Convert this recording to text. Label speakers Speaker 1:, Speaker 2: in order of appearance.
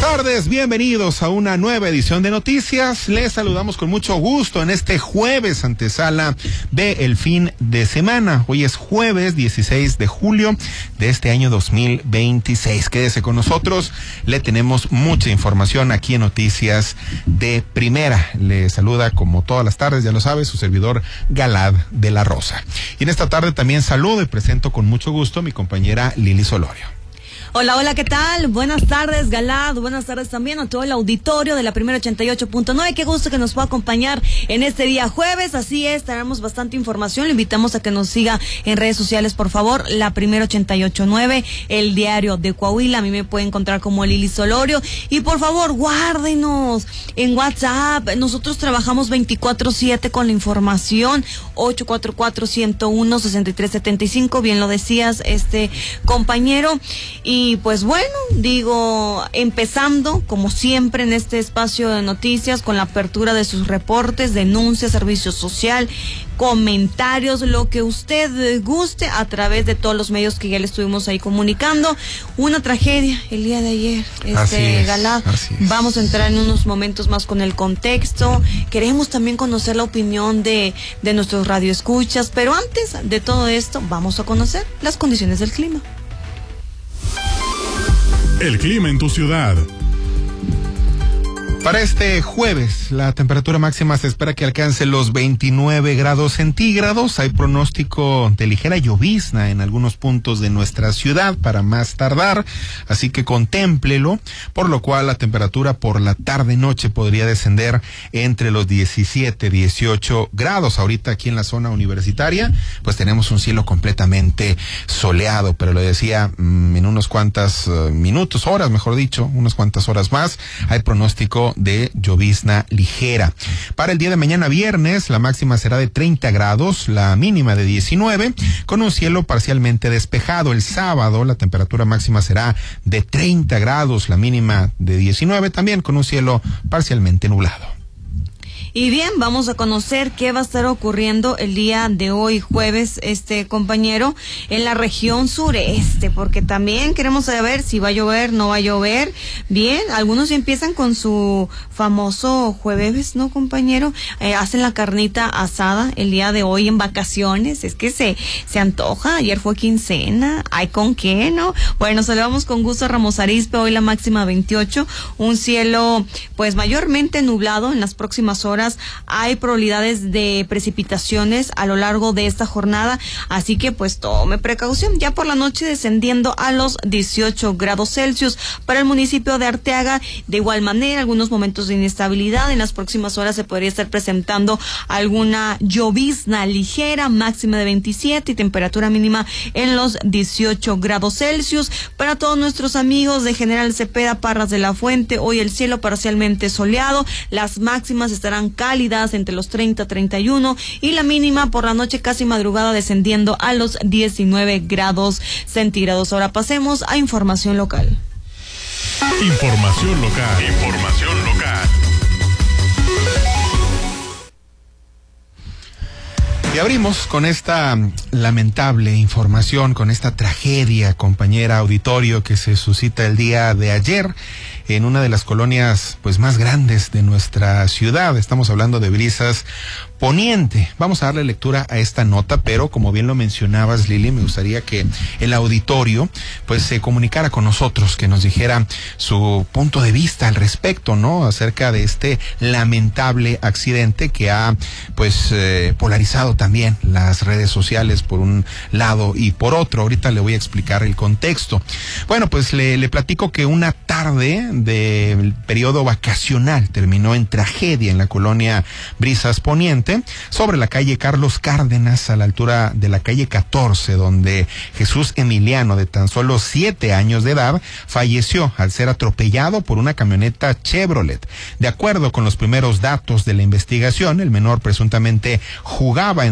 Speaker 1: tardes, bienvenidos a una nueva edición de Noticias. Les saludamos con mucho gusto en este jueves antesala del fin de semana. Hoy es jueves 16 de julio de este año 2026. Quédese con nosotros, le tenemos mucha información aquí en Noticias de Primera. Le saluda como todas las tardes, ya lo sabe, su servidor Galad de la Rosa. Y en esta tarde también saludo y presento con mucho gusto a mi compañera Lili Solorio.
Speaker 2: Hola, hola, ¿qué tal? Buenas tardes, Galad. Buenas tardes también a todo el auditorio de la Primera 88.9. Qué gusto que nos pueda acompañar en este día jueves. Así es, tenemos bastante información. Le invitamos a que nos siga en redes sociales, por favor. La Primera 88.9, el diario de Coahuila. A mí me puede encontrar como Lili Solorio. Y por favor, guárdenos en WhatsApp. Nosotros trabajamos 24/7 con la información. 844-101-6375. Bien lo decías, compañero. Y pues bueno, digo, empezando como siempre en este espacio de noticias con la apertura de sus reportes, denuncias, servicio social, comentarios, lo que usted guste a través de todos los medios que ya le estuvimos ahí comunicando. Una tragedia el día de ayer, Galad. Vamos a entrar en unos momentos más con el contexto. Queremos también conocer la opinión de nuestros radioescuchas, pero antes de todo esto vamos a conocer las condiciones del clima.
Speaker 3: El clima en tu ciudad.
Speaker 1: Para este jueves, la temperatura máxima se espera que alcance los 29 grados centígrados. Hay pronóstico de ligera llovizna en algunos puntos de nuestra ciudad para más tardar, así que contémplelo, por lo cual la temperatura por la tarde-noche podría descender entre los 17, 18 grados. Ahorita aquí en la zona universitaria, pues tenemos un cielo completamente soleado, pero lo decía, en unos cuantos minutos, horas, mejor dicho, unas cuantas horas más, hay pronóstico de llovizna ligera. Para el día de mañana viernes, la máxima será de 30 grados, la mínima de 19, con un cielo parcialmente despejado. El sábado, la temperatura máxima será de 30 grados, la mínima de 19, también con un cielo parcialmente nublado.
Speaker 2: Y bien, vamos a conocer qué va a estar ocurriendo el día de hoy, jueves, compañero, en la región sureste, porque también queremos saber si va a llover, no va a llover. Bien, algunos ya empiezan con su famoso jueves, ¿no, compañero? Hacen la carnita asada el día de hoy en vacaciones. Es que se antoja. Ayer fue quincena. ¿Hay con qué, no? Bueno, saludamos con gusto a Ramos Arizpe. Hoy la máxima 28. Un cielo, pues, mayormente nublado en las próximas horas. Hay probabilidades de precipitaciones a lo largo de esta jornada, así que pues tome precaución. Ya por la noche descendiendo a los 18 grados Celsius. Para el municipio de Arteaga, de igual manera, algunos momentos de inestabilidad. En las próximas horas se podría estar presentando alguna llovizna ligera, máxima de 27 y temperatura mínima en los 18 grados Celsius. Para todos nuestros amigos de General Cepeda, Parras de la Fuente, hoy el cielo parcialmente soleado. Las máximas estarán cálidas entre los 30 y 31 y la mínima por la noche casi madrugada descendiendo a los 19 grados centígrados. Ahora pasemos a información local.
Speaker 3: Información local.
Speaker 1: Y abrimos con esta lamentable información, con esta tragedia, compañera auditorio, que se suscita el día de ayer en una de las colonias pues más grandes de nuestra ciudad. Estamos hablando de Brisas Poniente. Vamos a darle lectura a esta nota, pero como bien lo mencionabas, Lili, me gustaría que el auditorio pues se comunicara con nosotros, que nos dijera su punto de vista al respecto, ¿no? Acerca de este lamentable accidente que ha pues polarizado también las redes sociales por un lado y por otro. Ahorita le voy a explicar el contexto. Bueno, pues le platico que una tarde del periodo vacacional terminó en tragedia en la colonia Brisas Poniente, sobre la calle Carlos Cárdenas, a la altura de la calle 14, donde Jesús Emiliano, de tan solo 7 años de edad, falleció al ser atropellado por una camioneta Chevrolet. De acuerdo con los primeros datos de la investigación, el menor presuntamente jugaba en